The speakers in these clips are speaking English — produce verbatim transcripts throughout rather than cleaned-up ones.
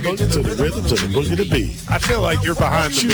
boogie to the rhythm to the boogie to beat. I feel like you're behind the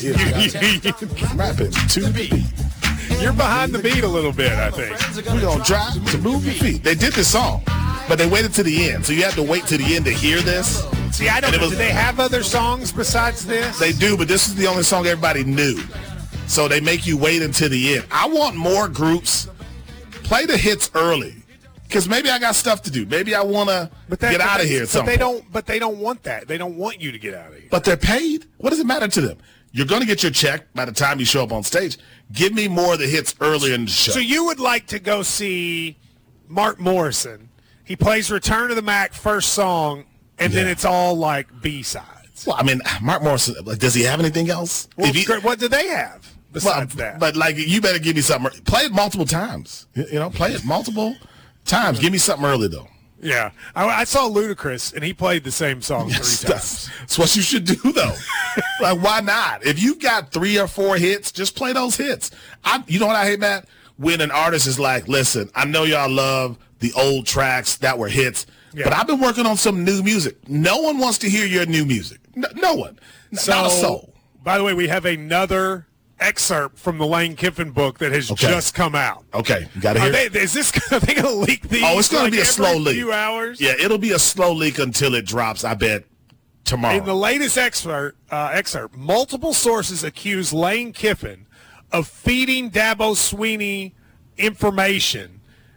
beat. Rapping to the beat. You're behind the beat a little bit, I think. We're going to drive to move your feet. They did this song, but they waited to the end. So you have to wait to the end to hear this. See, I don't know. Do they have other songs besides this? They do, but this is the only song everybody knew. So they make you wait until the end. I want more groups. Play the hits early. Because maybe I got stuff to do. Maybe I want to get out of here at some but they point. don't. But they don't want that. They don't want you to get out of here. But they're paid. What does it matter to them? You're going to get your check by the time you show up on stage. Give me more of the hits earlier in the show. So you would like to go see Mark Morrison. He plays Return to the Mac first song, and yeah. then it's all like B-sides. Well, I mean, Mark Morrison, like, does he have anything else? Well, he, what do they have besides well, that? But, like, you better give me something. Play it multiple times. You know, play it multiple times. Give me something early, though. Yeah. I, I saw Ludacris, and he played the same song yes, three times. That's, that's what you should do, though. Like, why not? If you've got three or four hits, just play those hits. I, you know what I hate, Matt? When an artist is like, listen, I know y'all love the old tracks that were hits, yeah. but I've been working on some new music. No one wants to hear your new music. No, no one. So, not a soul. By the way, we have another excerpt from the Lane Kiffin book that has okay. just come out. Okay, you got to hear. They, is this? Are they going to leak these? Oh, it's going like to be a slow leak. Few hours. Yeah, it'll be a slow leak until it drops. I bet tomorrow. In the latest excerpt, uh, excerpt, multiple sources accuse Lane Kiffin of feeding Dabo Swinney information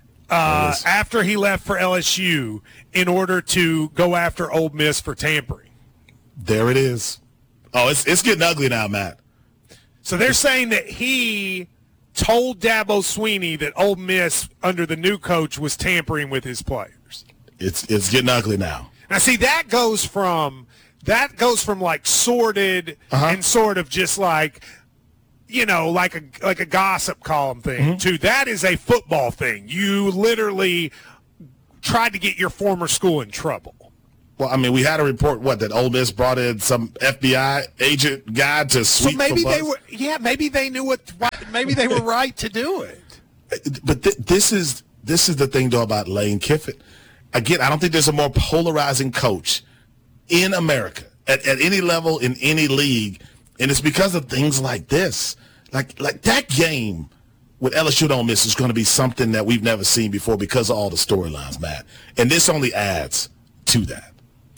uh, after he left for L S U in order to go after Ole Miss for tampering. There it is. Oh, it's it's getting ugly now, Matt. So they're saying that he told Dabo Swinney that Ole Miss under the new coach was tampering with his players. It's it's getting ugly now. Now, see, that goes from that goes from like sordid uh-huh. and sort of just like, you know, like a like a gossip column thing mm-hmm. to that is a football thing. You literally tried to get your former school in trouble. Well, I mean, we had a report, what, that Ole Miss brought in some F B I agent guy to sweep so maybe for they bus. were, yeah, maybe they knew what, maybe they were right to do it. But th- this is this is the thing, though, about Lane Kiffin. Again, I don't think there's a more polarizing coach in America at, at any level in any league, and it's because of things like this. Like like that game with L S U and Ole Miss is going to be something that we've never seen before because of all the storylines, Matt. And this only adds to that.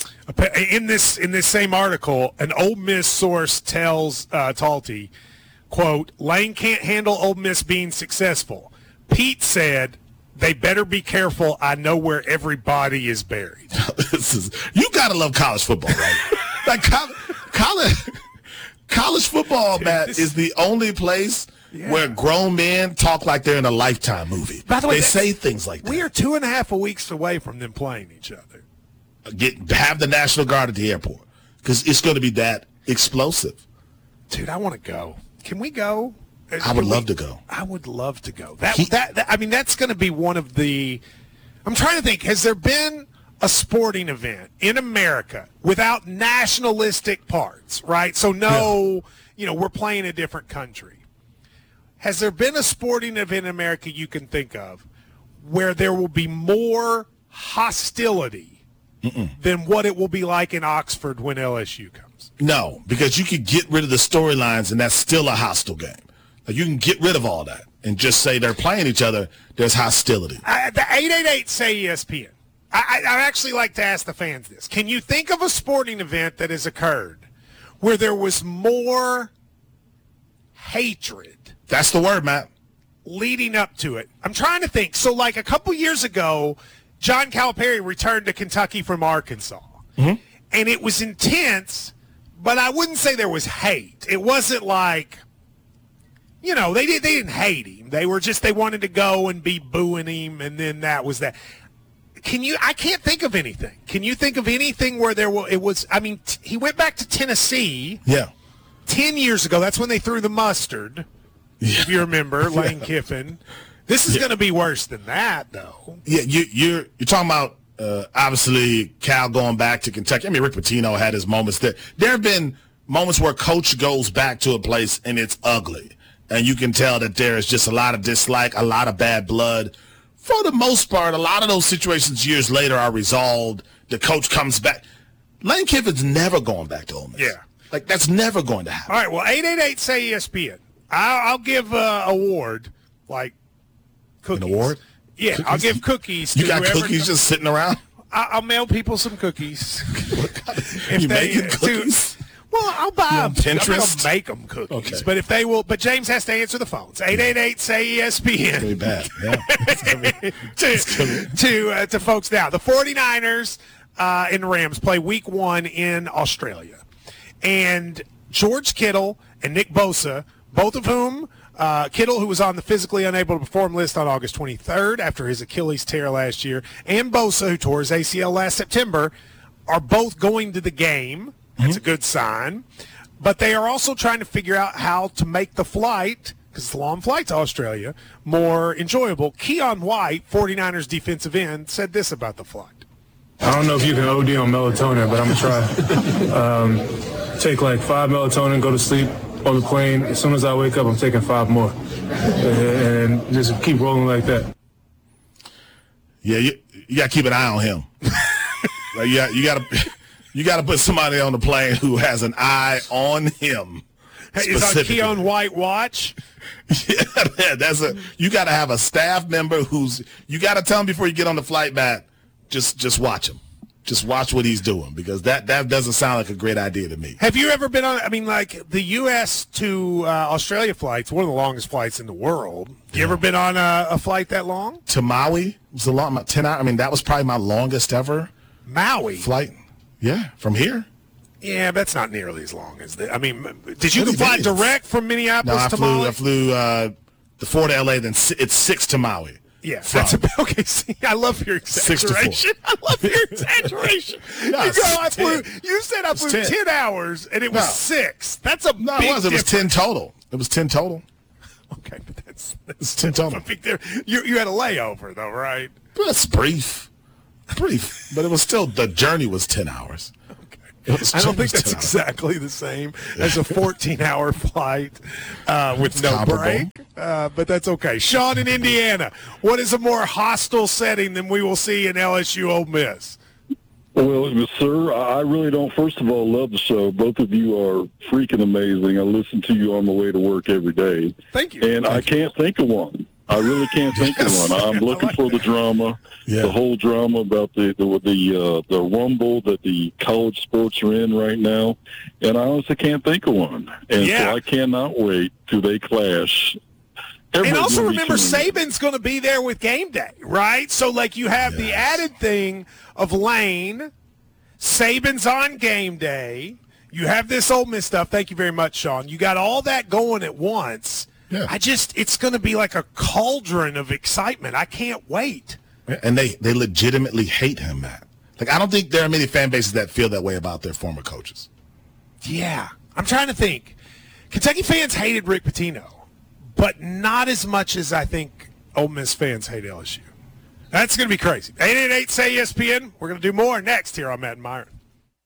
In this in this same article, an Ole Miss source tells uh, Talty, quote, Lane can't handle Ole Miss being successful. Pete said, they better be careful. I know where everybody is buried. This is, you got to love college football, right? Like college, college, college football, Matt, is the only place yeah. where grown men talk like they're in a Lifetime movie. By the way, they say things like that. We are two and a half weeks away from them playing each other. Get have the National Guard at the airport because it's going to be that explosive. Dude, I want to go. Can we go? I would love to go. I would love to go. That, he, that, that I mean, that's going to be one of the. I'm trying to think. Has there been a sporting event in America without nationalistic parts? Right. So no, yeah. you know, we're playing a different country. Has there been a sporting event in America you can think of where there will be more hostility Mm-mm. than what it will be like in Oxford when L S U comes? No, because you could get rid of the storylines, and that's still a hostile game. Like you can get rid of all that and just say they're playing each other. There's hostility. I, the eight eight eight say E S P N. I, I, I'd actually like to ask the fans this. Can you think of a sporting event that has occurred where there was more hatred? That's the word, Matt. Leading up to it. I'm trying to think. So like a couple years ago, John Calipari returned to Kentucky from Arkansas. Mm-hmm. And it was intense, but I wouldn't say there was hate. It wasn't like, you know, they, did, they didn't hate him. They were just, they wanted to go and be booing him, and then that was that. Can you, I can't think of anything. Can you think of anything where there was, it was, I mean, t- he went back to Tennessee. Yeah. ten years ago. That's when they threw the mustard, yeah. if you remember, Lane yeah. Kiffin. This is yeah. going to be worse than that, though. Yeah, you, you're you're talking about uh, obviously Cal going back to Kentucky. I mean, Rick Pitino had his moments there. There have been moments where coach goes back to a place and it's ugly, and you can tell that there is just a lot of dislike, a lot of bad blood. For the most part, a lot of those situations years later are resolved. The coach comes back. Lane Kiffin's never going back to Ole Miss. Yeah. Like, that's never going to happen. All right, well, eight eight eight, say E S P N. I'll, I'll give uh, award, like cookies. An award? Yeah, Cookies? I'll give cookies to You got whoever cookies just sitting around? I- I'll mail people some cookies. If You they- making cookies? To, well, I'll buy You them. on Pinterest? I'm going to make them cookies. Okay. But if they will, but James has to answer the phones. eight eight eight, say E S P N. It's going to be bad. Yeah. It's gonna be- to to, uh, to folks now. The 49ers uh, and Rams play week one in Australia. And George Kittle and Nick Bosa, both of whom, uh, Kittle, who was on the physically unable to perform list on August twenty-third after his Achilles tear last year, and Bosa, who tore his A C L last September, are both going to the game. That's mm-hmm. a good sign. But they are also trying to figure out how to make the flight, because it's a long flight to Australia, more enjoyable. Keon White, 49ers defensive end, said this about the flight. I don't know if you can O D on melatonin, but I'm going to try. Um, take like five melatonin, go to sleep on the plane. As soon as I wake up, I'm taking five more. And, and just keep rolling like that. Yeah, you, you got to keep an eye on him. Like, yeah, you got to you got to put somebody on the plane who has an eye on him. Hey, is on Keon White watch? Yeah, that's a. You got to have a staff member who's. You got to tell him before you get on the flight back. Just, just watch him. Just watch what he's doing, because that, that doesn't sound like a great idea to me. Have you ever been on? I mean, like the U S to uh, Australia flights, one of the longest flights in the world. You yeah. ever been on a, a flight that long? To Maui was a long, ten hours. I mean, that was probably my longest ever. Maui flight. Yeah, from here. Yeah, that's not nearly as long as the. I mean, did you fly direct from Minneapolis no, I to flew, Maui? I flew uh, the four to L A, then it's six to Maui. Yeah, that's a, okay. See, I love your exaggeration. I love your exaggeration. no, you, go, I flew, you said I flew ten. ten hours, and it was no. six. That's a no, big it was. It was ten total. It was ten total. Okay, but that's, that's it's ten total. Big you you had a layover though, right? That's brief, brief, but it was still the journey was ten hours. I don't think that's exactly the same as a fourteen-hour flight uh, with no break, uh, but that's okay. Sean in Indiana, what is a more hostile setting than we will see in L S U Ole Miss? Well, sir, I really don't, first of all, love the show. Both of you are freaking amazing. I listen to you on the way to work every day. Thank you. And Thank I you. can't think of one. I really can't think yes. of one. I'm looking like for the drama, yeah. the whole drama about the the the, uh, the rumble that the college sports are in right now, and I honestly can't think of one. And yeah. so I cannot wait till they clash. Everybody and also remember, Saban's going to be there with game day, right? So, like, you have yes. the added thing of Lane, Saban's on game day. You have this Ole Miss stuff. Thank you very much, Sean. You got all that going at once. Yeah. I just, it's going to be like a cauldron of excitement. I can't wait. And they, they legitimately hate him, Matt. Like, I don't think there are many fan bases that feel that way about their former coaches. Yeah. I'm trying to think. Kentucky fans hated Rick Pitino, but not as much as I think Ole Miss fans hate L S U. That's going to be crazy. eight eight eight, say E S P N. We're going to do more next here on Matt and Myron.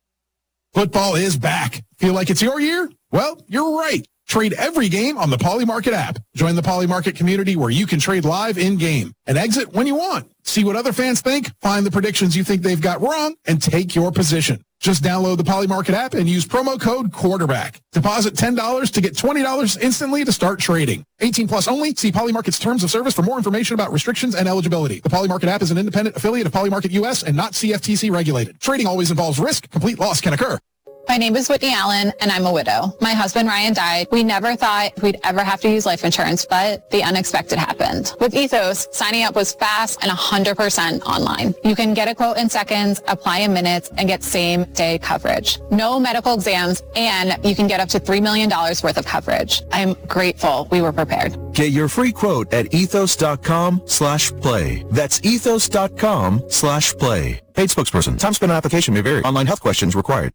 Football is back. Feel like it's your year? Well, you're right. Trade every game on the Poly Market app. Join the Poly Market community where you can trade live in-game and exit when you want. See what other fans think, find the predictions you think they've got wrong, and take your position. Just download the Poly Market app and use promo code quarterback. Deposit ten dollars to get twenty dollars instantly to start trading. eighteen plus only. See Poly Market's terms of service for more information about restrictions and eligibility. The Poly Market app is an independent affiliate of Poly Market U S and not C F T C regulated. Trading always involves risk. Complete loss can occur. My name is Whitney Allen, and I'm a widow. My husband, Ryan, died. We never thought we'd ever have to use life insurance, but the unexpected happened. With Ethos, signing up was fast and one hundred percent online. You can get a quote in seconds, apply in minutes, and get same-day coverage. No medical exams, and you can get up to three million dollars worth of coverage. I'm grateful we were prepared. Get your free quote at ethos.com slash play. That's ethos.com slash play. Paid spokesperson. Time spent on application may vary. Online health questions required.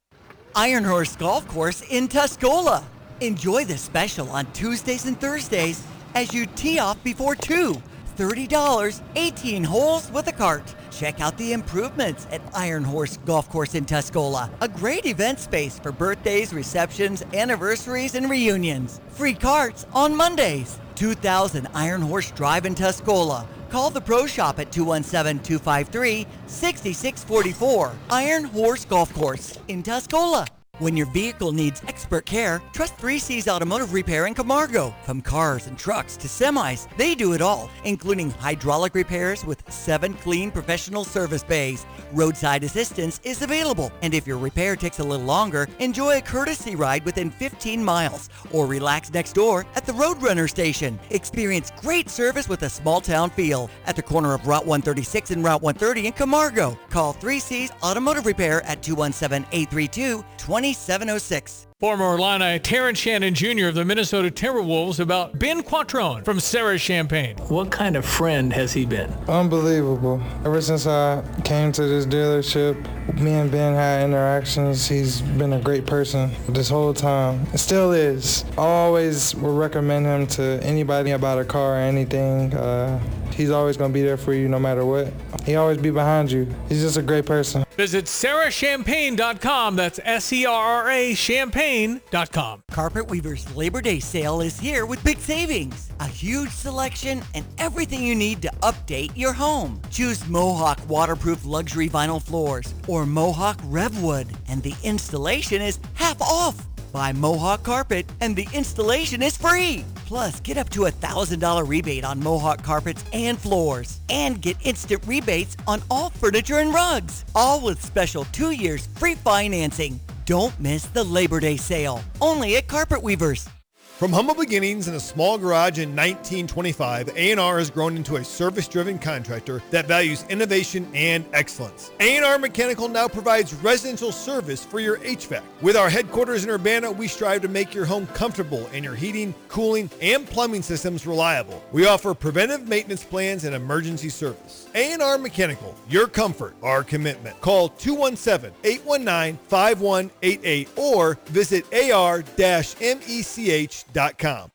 Iron Horse Golf Course in Tuscola. Enjoy the special on Tuesdays and Thursdays as you tee off before two. thirty dollars, eighteen holes with a cart. Check out the improvements at Iron Horse Golf Course in Tuscola. A great event space for birthdays, receptions, anniversaries, and reunions. Free carts on Mondays. two thousand Iron Horse Drive in Tuscola. Call the Pro Shop at two one seven, two five three, six six four four. Iron Horse Golf Course in Tuscola. When your vehicle needs expert care, trust three C's Automotive Repair in Camargo. From cars and trucks to semis, they do it all, including hydraulic repairs with seven clean professional service bays. Roadside assistance is available, and if your repair takes a little longer, enjoy a courtesy ride within fifteen miles, or relax next door at the Roadrunner station. Experience great service with a small town feel at the corner of Route one thirty-six and Route one thirty in Camargo. Call three C's Automotive Repair at two one seven, eight three two, two seven oh six. Former Illini Terrence Shannon Junior of the Minnesota Timberwolves about Ben Quattrone from Sarah Champagne. What kind of friend has he been? Unbelievable. Ever since I came to this dealership, me and Ben had interactions. He's been a great person this whole time. It still is. I always would recommend him to anybody about a car or anything. Uh, he's always going to be there for you no matter what. He always be behind you. He's just a great person. Visit sarah champagne dot com. That's S E R R A champagne dot com. Carpet Weaver's Labor Day sale is here with big savings. A huge selection and everything you need to update your home. Choose Mohawk waterproof luxury vinyl floors or Mohawk Revwood, and the installation is half off. Buy Mohawk carpet and the installation is free. Plus, get up to a one thousand dollars rebate on Mohawk carpets and floors. And get instant rebates on all furniture and rugs. All with special two years free financing. Don't miss the Labor Day sale. Only at Carpet Weavers. From humble beginnings in a small garage in nineteen twenty-five, A and R has grown into a service-driven contractor that values innovation and excellence. A and R Mechanical now provides residential service for your H V A C. With our headquarters in Urbana, we strive to make your home comfortable and your heating, cooling, and plumbing systems reliable. We offer preventive maintenance plans and emergency service. A and R Mechanical, your comfort, our commitment. Call two one seven, eight one nine, five one eight eight or visit A R mech dot com.